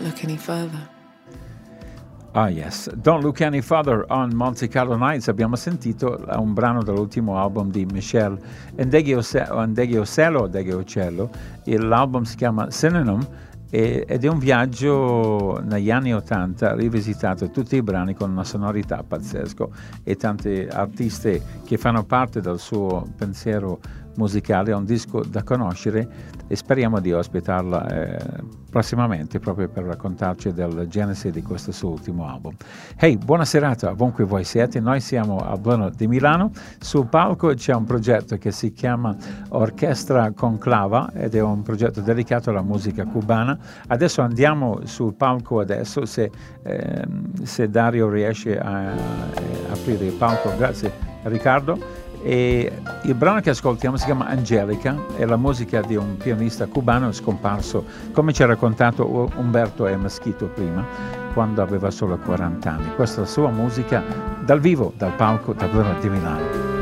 look any further. Ah yes, Don't Look Any Further on Monte Carlo Nights. Abbiamo sentito un brano dall'ultimo album di Michelle Ndegeocello. L'album si chiama Synonym ed è un viaggio negli anni '80, rivisitato tutti i brani con una sonorità pazzesca e tante artiste che fanno parte del suo pensiero musicale. È un disco da conoscere e speriamo di ospitarla prossimamente proprio per raccontarci della genesi di questo suo ultimo album. Hey, buona serata ovunque voi siete. Noi siamo al Blueno di Milano. Sul palco c'è un progetto che si chiama Orchestra Conclava ed è un progetto dedicato alla musica cubana. Adesso andiamo sul palco se Dario riesce a aprire il palco. Grazie Riccardo. E il brano che ascoltiamo si chiama Angelica, è la musica di un pianista cubano scomparso, come ci ha raccontato Umberto E. Meschito prima, quando aveva solo 40 anni. Questa è la sua musica dal vivo, dal palco del Blueno di Milano.